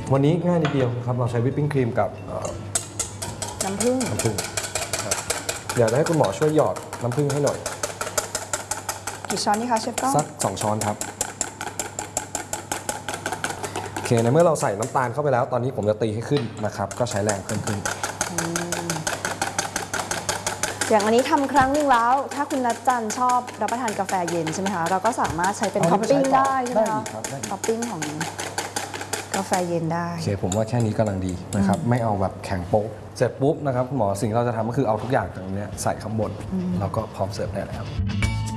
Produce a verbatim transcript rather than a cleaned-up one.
วันนี้ง่ายนิดเดียวครับเราใช้วิปปิ้งครีมกับน้ำผึ้งน้ำผึ้งเดี๋ยวให้คุณหมอช่วยหยอดน้ำผึ้งให้หน่อยกี่ช้อนนี่คะเชฟก้องสักสองช้อนครับโอเคในเมื่อเราใส่น้ำตาลเข้าไปแล้วตอนนี้ผมจะตีให้ขึ้นนะครับก็ใช้แรงเพิ่มขึ้นอย่างอันนี้ทำครั้งหนึ่งแล้วถ้าคุณนัทจันชอบรับประทานกาแฟเย็นใช่ไหมคะเราก็สามารถใช้เป็นท็อปปิ้งได้ใช่ไหมคะท็อปปิ้งของกาแฟเย็นได้โอเคผมว่าแค่นี้กำลังดีนะครับไม่เอาแบบแข็งโป๊กเสร็จปุ๊บนะครับหมอสิ่งเราจะทำก็คือเอาทุกอย่างตรงนี้ใส่ข้างบนแล้วก็พร้อมเสิร์ฟได้แล้ว